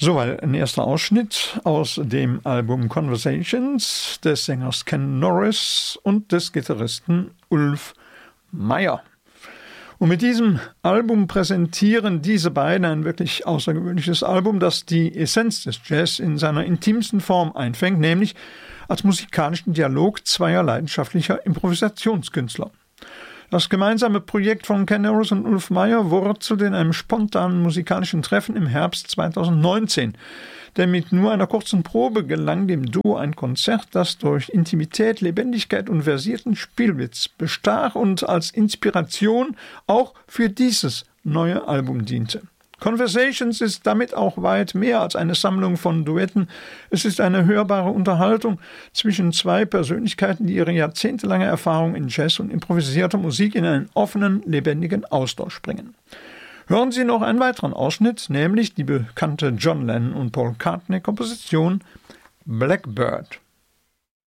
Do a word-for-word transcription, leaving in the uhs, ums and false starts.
Soweit ein erster Ausschnitt aus dem Album Conversations des Sängers Ken Norris und des Gitarristen Ulf Meyer. Und mit diesem Album präsentieren diese beiden ein wirklich außergewöhnliches Album, das die Essenz des Jazz in seiner intimsten Form einfängt, nämlich als musikalischen Dialog zweier leidenschaftlicher Improvisationskünstler. Das gemeinsame Projekt von Ken Norris und Ulf Meyer wurzelt in einem spontanen musikalischen Treffen im Herbst zweitausendneunzehn. Denn mit nur einer kurzen Probe gelang dem Duo ein Konzert, das durch Intimität, Lebendigkeit und versierten Spielwitz bestach und als Inspiration auch für dieses neue Album diente. Conversations ist damit auch weit mehr als eine Sammlung von Duetten. Es ist eine hörbare Unterhaltung zwischen zwei Persönlichkeiten, die ihre jahrzehntelange Erfahrung in Jazz und improvisierter Musik in einen offenen, lebendigen Austausch bringen. Hören Sie noch einen weiteren Ausschnitt, nämlich die bekannte John Lennon und Paul McCartney-Komposition Blackbird.